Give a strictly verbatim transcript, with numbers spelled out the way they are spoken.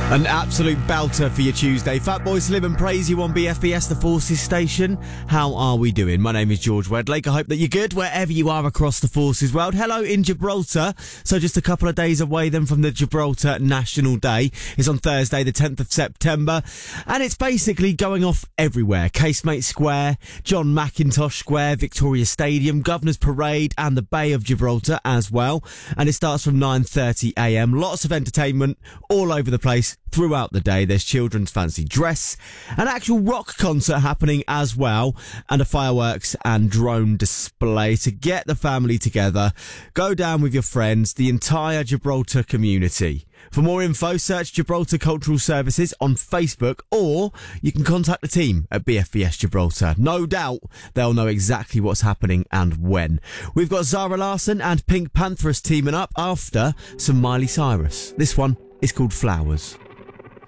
An absolute belter for your Tuesday. Fatboy Slim and praise you on B F B S, the Forces Station. How are we doing? My name is George Wedlake. I hope that you're good wherever you are across the Forces world. Hello in Gibraltar. So just a couple of days away then from the Gibraltar National Day. It's on Thursday, the tenth of September. And it's basically going off everywhere. Casemate Square, John Mackintosh Square, Victoria Stadium, Governor's Parade and the Bay of Gibraltar as well. And it starts from nine thirty a m. Lots of entertainment all over the place. Throughout the day, there's children's fancy dress, an actual rock concert happening as well, and a fireworks and drone display to get the family together. Go down with your friends, the entire Gibraltar community. For more info, search Gibraltar Cultural Services on Facebook, or you can contact the team at B F B S Gibraltar. No doubt they'll know exactly what's happening and when. We've got Zara Larsson and Pink Pantheress teaming up after some Miley Cyrus. This one is called Flowers.